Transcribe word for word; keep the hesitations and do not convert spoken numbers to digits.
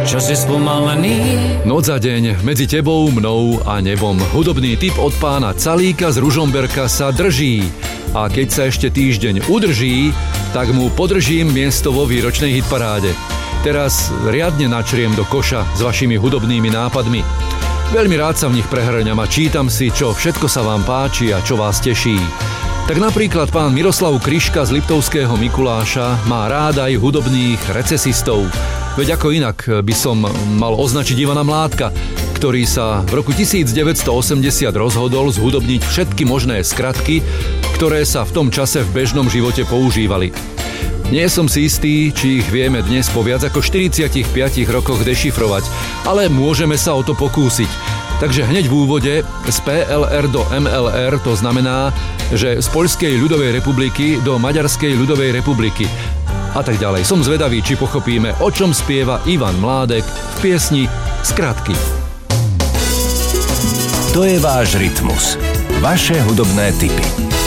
čo si spomalený. Noc a deň medzi tebou, mnou a nebom. Hudobný tip od pána Calíka z Ružomberka sa drží. A keď sa ešte týždeň udrží, tak mu podržím miesto vo výročnej hitparáde. Teraz riadne načriem do koša s vašimi hudobnými nápadmi. Veľmi rád sa v nich prehrňam a čítam si, čo všetko sa vám páči a čo vás teší. Tak napríklad pán Miroslav Kryška z Liptovského Mikuláša má rád aj hudobných recesistov. Veď ako inak by som mal označiť Ivana Mládka, ktorý sa v roku devätnásťstoosemdesiat rozhodol zhudobniť všetky možné skratky, ktoré sa v tom čase v bežnom živote používali. Nie som si istý, či ich vieme dnes po viac ako štyridsiatich piatich rokoch dešifrovať, ale môžeme sa o to pokúsiť. Takže hneď v úvode z pé el er do em el er to znamená, že z Poľskej ľudovej republiky do Maďarskej ľudovej republiky a tak ďalej. Som zvedavý, či pochopíme, o čom spieva Ivan Mládek v piesni Skratky. To je váš rytmus. Vaše hudobné tipy.